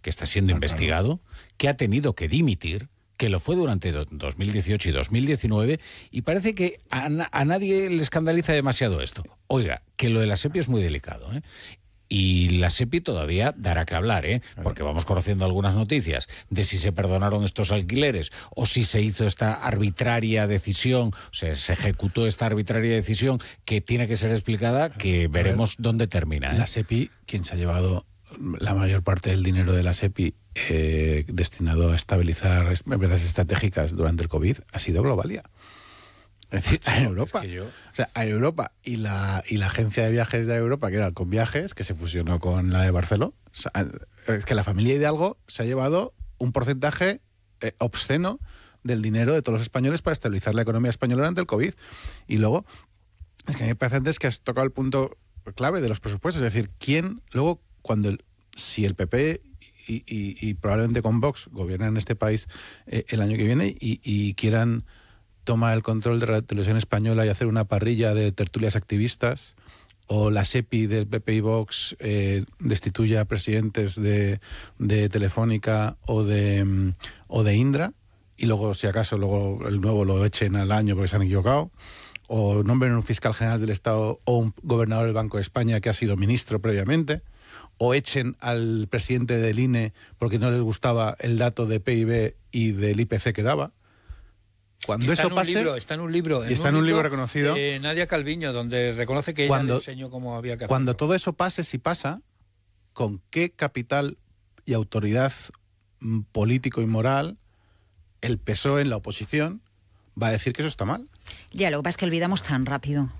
que está siendo investigado, que ha tenido que dimitir, que lo fue durante 2018 y 2019, y parece que a nadie le escandaliza demasiado esto. Oiga, que lo de la SEPI es muy delicado, ¿eh? Y la SEPI todavía dará que hablar, porque vamos conociendo algunas noticias de si se perdonaron estos alquileres o si se hizo esta arbitraria decisión, o sea, se ejecutó esta arbitraria decisión que tiene que ser explicada, que veremos dónde termina. La SEPI, quien se ha llevado la mayor parte del dinero de la SEPI destinado a estabilizar empresas estratégicas durante el COVID, ha sido Globalia. Es decir, a Europa. O sea, a Europa y la agencia de viajes de Europa, que era Conviajes, que se fusionó con la de Barceló. O sea, es que la familia Hidalgo se ha llevado un porcentaje obsceno del dinero de todos los españoles para estabilizar la economía española durante el COVID. Y luego, es que a mí me parece antes que has tocado el punto clave de los presupuestos. Es decir, ¿quién luego, si el PP y probablemente con Vox gobiernan este país el año que viene y quieran toma el control de la televisión española y hacer una parrilla de tertulias activistas, o la SEPI del PP y Vox destituya a presidentes de Telefónica o de Indra, y luego, si acaso, luego el nuevo lo echen al año porque se han equivocado, o nombren un fiscal general del Estado o un gobernador del Banco de España que ha sido ministro previamente, o echen al presidente del INE porque no les gustaba el dato de PIB y del IPC que daba. Cuando eso pase, está en un libro reconocido, Nadia Calviño, donde reconoce que ella le enseñó cómo había que hacerlo. Cuando todo eso pase, si pasa, ¿con qué capital y autoridad político y moral el PSOE en la oposición va a decir que eso está mal? Ya, lo que pasa es que olvidamos tan rápido.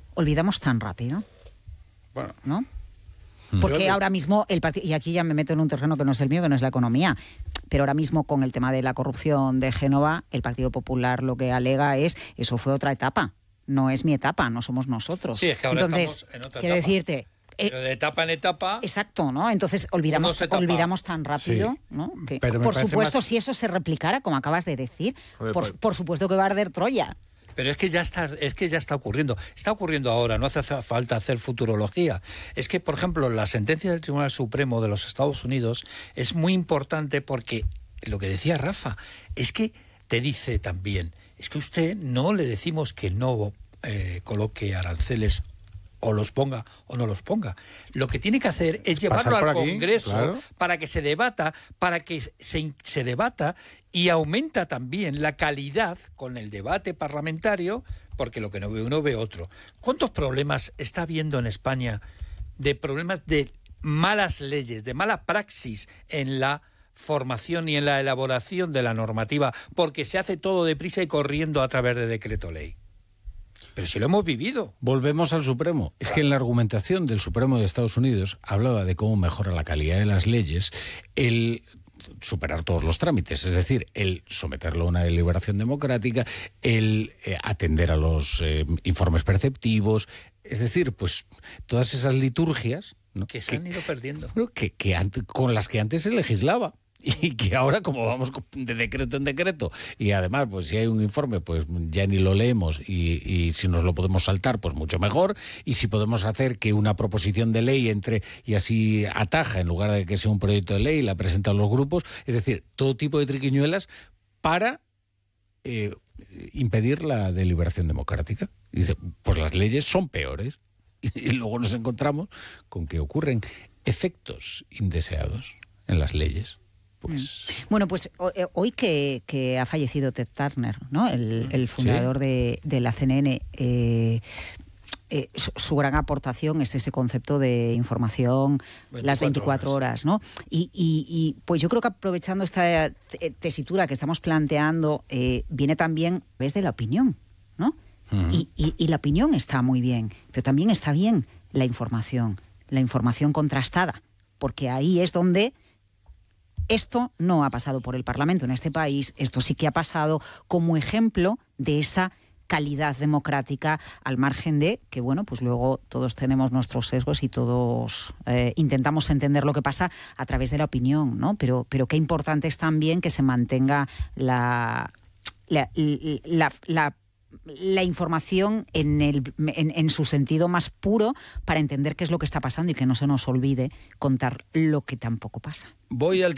Bueno, ¿no? Porque ahora mismo el partido, y aquí ya me meto en un terreno que no es el mío, que no es la economía, pero ahora mismo con el tema de la corrupción de Génova, el Partido Popular lo que alega es, eso fue otra etapa, no es mi etapa, no somos nosotros. Sí, es que ahora entonces, estamos en otra quiero etapa. decirte... Pero de etapa en etapa... Exacto, ¿no? Entonces olvidamos tan rápido, sí, ¿no? Que, pero por supuesto, si eso se replicara, como acabas de decir, por supuesto que va a arder Troya. Pero es que ya está ocurriendo. Está ocurriendo ahora, no hace falta hacer futurología. Es que, por ejemplo, la sentencia del Tribunal Supremo de los Estados Unidos es muy importante porque, lo que decía Rafa, es que te dice también, es que usted no le decimos que no coloque aranceles o los ponga o no los ponga. Lo que tiene que hacer es llevarlo al Congreso, claro, para que se debata, se debata, y aumenta también la calidad con el debate parlamentario, porque lo que no ve uno ve otro. ¿Cuántos problemas está habiendo en España de problemas de malas leyes, de mala praxis en la formación y en la elaboración de la normativa, porque se hace todo deprisa y corriendo a través de decreto ley? Pero si lo hemos vivido. Volvemos al Supremo. Es que en la argumentación del Supremo de Estados Unidos hablaba de cómo mejora la calidad de las leyes el superar todos los trámites, es decir, el someterlo a una deliberación democrática, el atender a los informes perceptivos, es decir, pues todas esas liturgias, ¿no? Que se han ido perdiendo. Con las que antes se legislaba. Y que ahora, como vamos de decreto en decreto, y además, pues si hay un informe, pues ya ni lo leemos, y si nos lo podemos saltar, pues mucho mejor, y si podemos hacer que una proposición de ley entre y así ataja, en lugar de que sea un proyecto de ley, la presentan los grupos, es decir, todo tipo de triquiñuelas para impedir la deliberación democrática. Y dice, pues las leyes son peores, y luego nos encontramos con que ocurren efectos indeseados en las leyes. Bueno, pues hoy que ha fallecido Ted Turner, ¿no? El fundador de la CNN, su gran aportación es ese concepto de información 24 las 24 horas, ¿no? Y pues yo creo que aprovechando esta tesitura que estamos planteando, viene también desde la opinión, ¿no? Y la opinión está muy bien, pero también está bien la información contrastada, porque ahí es donde... Esto no ha pasado por el Parlamento en este país, esto sí que ha pasado como ejemplo de esa calidad democrática, al margen de que, bueno, pues luego todos tenemos nuestros sesgos y todos intentamos entender lo que pasa a través de la opinión, ¿no? Pero qué importante es también que se mantenga la información en su sentido más puro, para entender qué es lo que está pasando y que no se nos olvide contar lo que tampoco pasa. Voy al